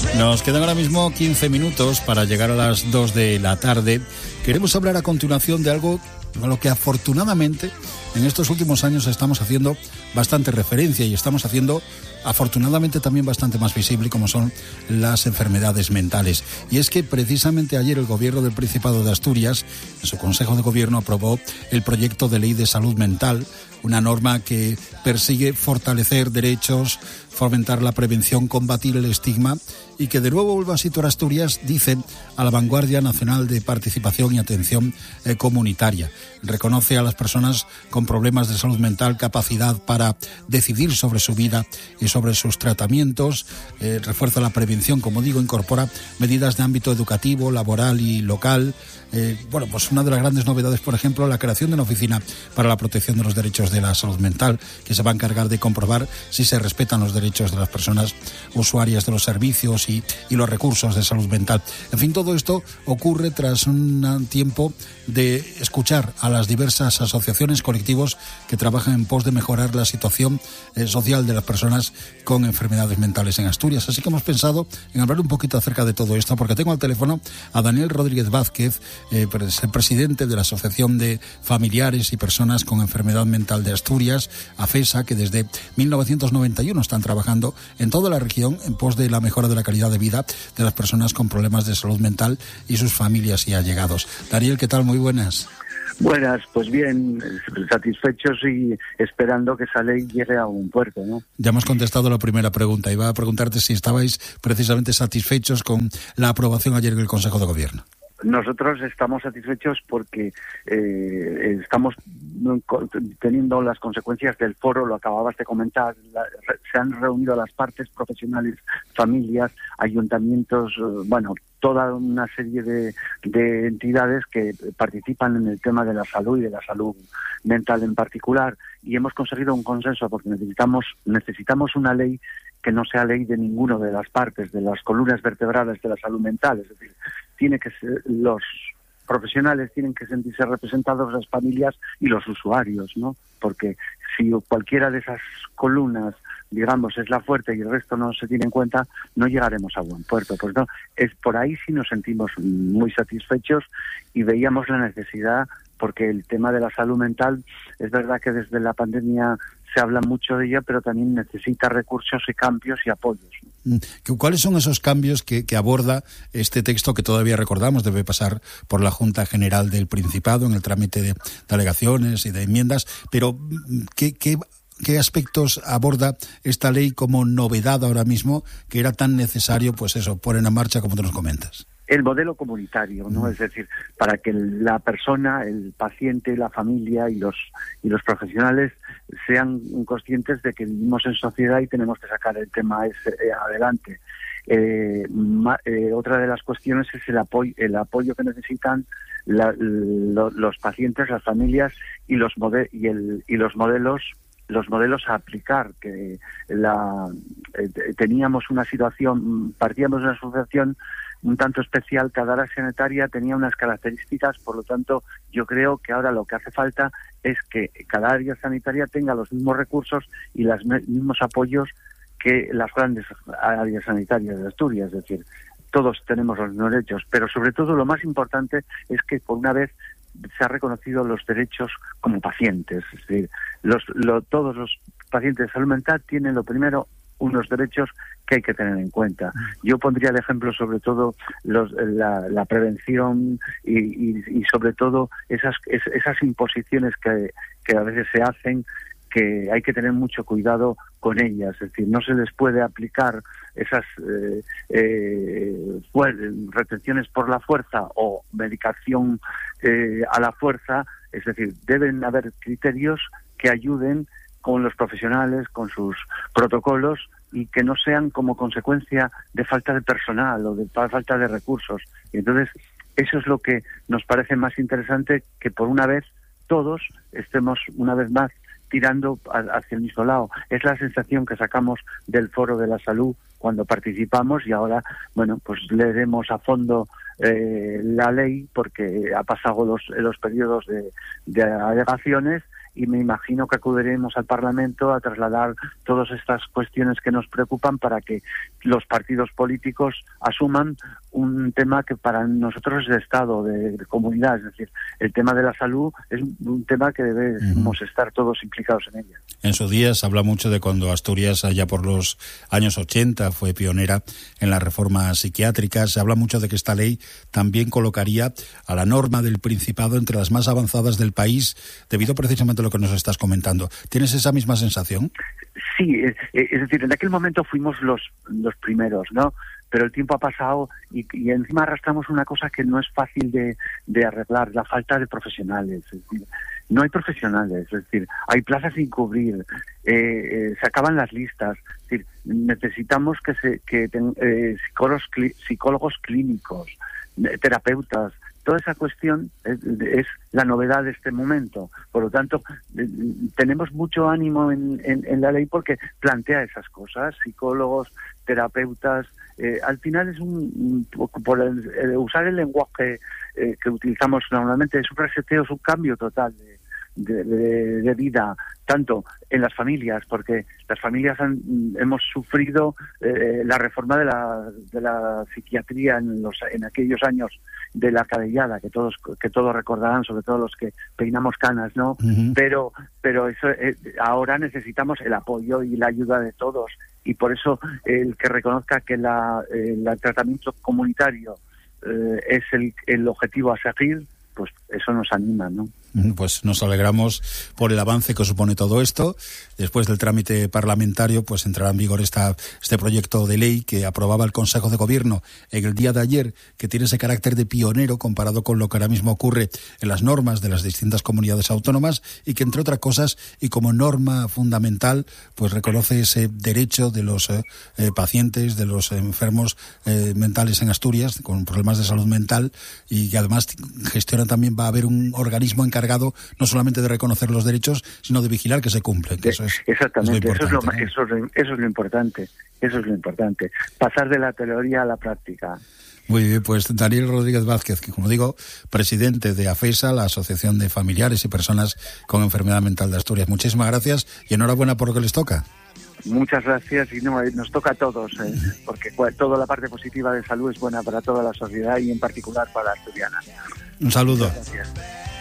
Nos quedan ahora mismo 15 minutos para llegar a las 2 de la tarde. Queremos hablar a continuación de algo a lo que afortunadamente en estos últimos años estamos haciendo bastante referencia y estamos haciendo afortunadamente también bastante más visible, como son las enfermedades mentales. Y es que precisamente ayer el Gobierno del Principado de Asturias, en su Consejo de Gobierno, aprobó el proyecto de ley de salud mental, una norma que persigue fortalecer derechos, fomentar la prevención, combatir el estigma y que de nuevo vuelva a situar a Asturias, dicen, a la vanguardia nacional de participación y atención comunitaria. Reconoce a las personas con problemas de salud mental capacidad para decidir sobre su vida y sobre sus tratamientos, refuerza la prevención, como digo, incorpora medidas de ámbito educativo, laboral y local. Pues una de las grandes novedades, por ejemplo, la creación de una oficina para la protección de los derechos de la salud mental, que se va a encargar de comprobar si se respetan los derechos de las personas usuarias de los servicios y los recursos de salud mental. En fin, todo esto ocurre tras un tiempo de escuchar a las diversas asociaciones, colectivos que trabajan en pos de mejorar la situación social de las personas con enfermedades mentales en Asturias. Así que hemos pensado en hablar un poquito acerca de todo esto, porque tengo al teléfono a Daniel Rodríguez Vázquez, es el presidente de la Asociación de Familiares y Personas con Enfermedad Mental de Asturias, AFESA, que desde 1991 están trabajando en toda la región en pos de la mejora de la calidad de vida de las personas con problemas de salud mental y sus familias y allegados. Daniel, ¿qué tal? Muy buenas. Buenas, pues bien, satisfechos y esperando que esa ley llegue a un puerto, ¿no? Ya hemos contestado la primera pregunta. Iba a preguntarte si estabais precisamente satisfechos con la aprobación ayer del Consejo de Gobierno. Nosotros estamos satisfechos porque estamos teniendo las consecuencias del foro, lo acababas de comentar, se han reunido las partes profesionales, familias, ayuntamientos, toda una serie de entidades que participan en el tema de la salud y de la salud mental en particular, y hemos conseguido un consenso porque necesitamos una ley que no sea ley de ninguna de las partes, de las columnas vertebrales de la salud mental. Es decir, los profesionales tienen que sentirse representados, las familias y los usuarios, ¿no? Porque si cualquiera de esas columnas, digamos, es la fuerte y el resto no se tiene en cuenta, no llegaremos a buen puerto. Pues no, es por ahí sí nos sentimos muy satisfechos y veíamos la necesidad, porque el tema de la salud mental, es verdad que desde la pandemia se habla mucho de ella, pero también necesita recursos y cambios y apoyos. ¿Cuáles son esos cambios que aborda este texto que todavía recordamos debe pasar por la Junta General del Principado en el trámite de alegaciones y de enmiendas? Pero ¿qué aspectos aborda esta ley como novedad ahora mismo que era tan necesario, pues eso, poner en marcha como tú nos comentas? El modelo comunitario, ¿no? Es decir, para que la persona, el paciente, la familia y los profesionales sean conscientes de que vivimos en sociedad y tenemos que sacar el tema adelante. Otra de las cuestiones es el apoyo que necesitan los pacientes, las familias y los modelos a aplicar, que teníamos una situación, partíamos de una asociación un tanto especial. Cada área sanitaria tenía unas características, por lo tanto yo creo que ahora lo que hace falta es que cada área sanitaria tenga los mismos recursos y los mismos apoyos que las grandes áreas sanitarias de Asturias. Es decir, todos tenemos los mismos derechos, pero sobre todo lo más importante es que por una vez se ha reconocido los derechos como pacientes. Es decir, todos los pacientes de salud mental tienen, lo primero, unos derechos que hay que tener en cuenta. Yo pondría el ejemplo sobre todo la prevención y sobre todo esas imposiciones que a veces se hacen, que hay que tener mucho cuidado con ellas. Es decir, no se les puede aplicar esas restricciones por la fuerza o medicación a la fuerza. Es decir, deben haber criterios que ayuden con los profesionales, con sus protocolos, y que no sean como consecuencia de falta de personal o de falta de recursos. Y entonces, eso es lo que nos parece más interesante, que por una vez todos estemos una vez más tirando hacia el mismo lado. Es la sensación que sacamos del Foro de la Salud cuando participamos, y ahora, pues leeremos a fondo la ley, porque ha pasado los periodos de alegaciones, y me imagino que acudiremos al Parlamento a trasladar todas estas cuestiones que nos preocupan para que los partidos políticos asuman un tema que para nosotros es de Estado, de comunidad, es decir, el tema de la salud es un tema que debemos estar todos implicados en ella. En su día se habla mucho de cuando Asturias, allá por los años 80, fue pionera en la reforma psiquiátrica. Se habla mucho de que esta ley también colocaría a la norma del Principado entre las más avanzadas del país, debido precisamente a lo que nos estás comentando. ¿Tienes esa misma sensación? Sí, es decir, en aquel momento fuimos los primeros, ¿no? Pero el tiempo ha pasado y encima arrastramos una cosa que no es fácil de arreglar, la falta de profesionales. Es decir, no hay profesionales, es decir, hay plazas sin cubrir, se acaban las listas. Es decir, necesitamos psicólogos clínicos, terapeutas. Toda esa cuestión es la novedad de este momento. Por lo tanto, tenemos mucho ánimo en la ley porque plantea esas cosas, psicólogos, terapeutas. Al final es por usar el lenguaje que utilizamos normalmente, es un reseteo, es un cambio total de vida, tanto en las familias, porque las familias hemos sufrido la reforma de la psiquiatría en aquellos años de la cabellada, que todos recordarán, sobre todo los que peinamos canas, ¿no? Uh-huh. Pero eso ahora necesitamos el apoyo y la ayuda de todos, y por eso el que reconozca que el tratamiento comunitario es el objetivo a seguir, pues eso nos anima, ¿no? Pues nos alegramos por el avance que supone todo esto. Después del trámite parlamentario, pues entrará en vigor este proyecto de ley que aprobaba el Consejo de Gobierno en el día de ayer, que tiene ese carácter de pionero comparado con lo que ahora mismo ocurre en las normas de las distintas comunidades autónomas, y que, entre otras cosas, y como norma fundamental, pues reconoce ese derecho de los pacientes, de los enfermos mentales en Asturias, con problemas de salud mental, y que además gestiona también, va a haber un organismo encargado no solamente de reconocer los derechos, sino de vigilar que se cumplen. Que eso es, exactamente, es lo importante, eso es lo importante. Eso es lo importante, pasar de la teoría a la práctica. Muy bien, pues Daniel Rodríguez Vázquez, que, como digo, presidente de AFESA, la Asociación de Familiares y Personas con Enfermedad Mental de Asturias. Muchísimas gracias y enhorabuena por lo que les toca. Muchas gracias, y nos toca a todos, porque toda la parte positiva de salud es buena para toda la sociedad y en particular para la asturiana. Un saludo. Gracias.